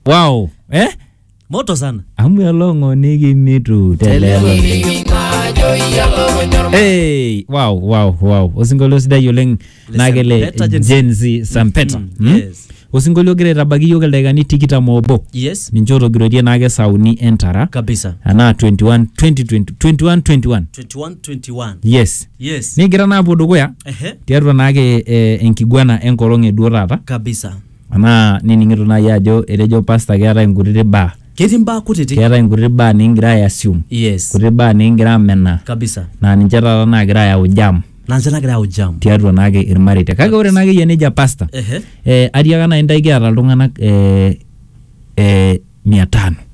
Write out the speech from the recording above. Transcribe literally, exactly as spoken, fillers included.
Wow. Eh? Moto sana. Amu yalongo nigi mitu telelo. Hey, wow, wow, wow. Osingolio sidai yoleng nagele Gen Z Sampeta. Mm, yes. Osingolio gire rabagi yoga legani tikita mobo. Yes. Ninjoro girodia nage sauni entara. Kabisa. Ana twenty-one twenty twenty twenty-one twenty-one. twenty-one twenty-one. Yes. Yes. Ni gira na bodogoya. Ehe. Tiarwa nage eh, enkiguana enkoronge durata. Kabisa. Ana nini ngiro na yajo erejo pasta gara engurire ba. Keti mba kutiti. Kera ngurire ba ningira ya assume. Yes. Kurire ba ningira mena. Kabisa. Na ninjara na gira ya ujam. Nanjana gira ujam. Tiarwa nage irmarite. Kaga ore nage yeneja pasta. Ehe. Eh ariaga na endai gara lungana eh eh mia tano.